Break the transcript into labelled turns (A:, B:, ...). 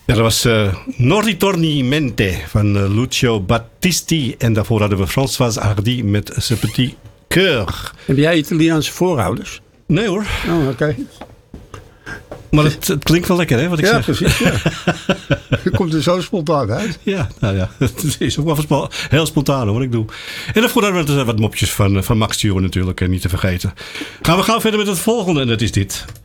A: Ja, dat was Nordi Torni Mente van Lucio Battisti. En daarvoor hadden we François Hardy met Ce Petit Cœur.
B: Heb jij Italiaanse voorouders?
A: Nee hoor.
B: Oh, oké.
A: Maar het klinkt wel lekker, hè, wat ik zeg.
B: Precies, ja. Je komt er zo spontaan uit.
A: Ja, nou ja. Het is ook wel heel spontaan, wat ik doe. En daarvoor hadden we wat mopjes van Max Stewart natuurlijk, niet te vergeten. Gaan we gauw verder met het volgende en dat is dit.